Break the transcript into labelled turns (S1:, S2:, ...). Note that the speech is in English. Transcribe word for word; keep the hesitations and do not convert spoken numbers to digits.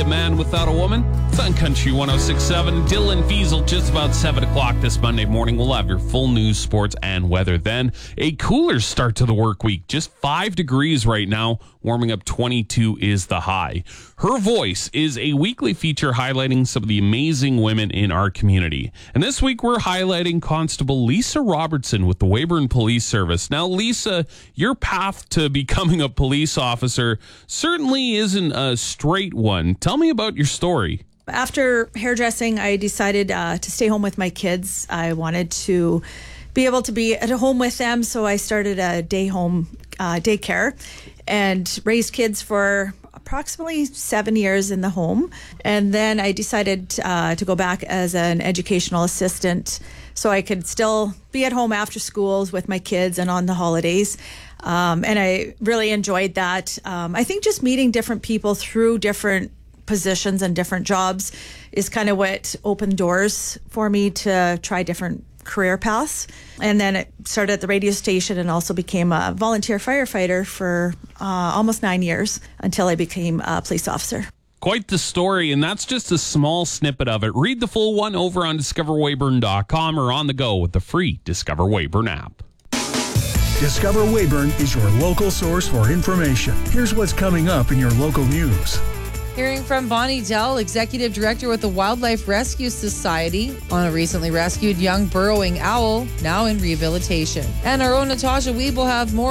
S1: A man without a woman. Sun Country one oh six point seven. Dylan Fiesel, just about seven o'clock this Monday morning. We'll have your full news, sports, and weather then. A cooler start to the work week. Just five degrees right now. Warming up twenty-two is the high. Her Voice is a weekly feature highlighting some of the amazing women in our community. And this week we're highlighting Constable Lisa Robertson with the Weyburn Police Service. Now, Lisa, your path to becoming a police officer certainly isn't a straight one. Tell me about your story.
S2: After hairdressing, I decided uh, to stay home with my kids. I wanted to be able to be at home with them, so I started a day home uh, daycare and raised kids for approximately seven years in the home. And then I decided uh, to go back as an educational assistant so I could still be at home after schools with my kids and on the holidays. Um, and I really enjoyed that. Um, I think just meeting different people through different positions and different jobs is kind of what opened doors for me to try different career paths. And then it started at the radio station and also became a volunteer firefighter for uh, almost nine years until I became a police officer.
S1: Quite the story, and that's just a small snippet of it. Read the full one over on discover weyburn dot com or on the go with the free Discover Weyburn app.
S3: Discover Weyburn is your local source for information. Here's what's coming up in your local news.
S4: Hearing from Bonnie Dell, Executive Director with the Wildlife Rescue Society, on a recently rescued young burrowing owl, now in rehabilitation. And our own Natasha Weeb will have more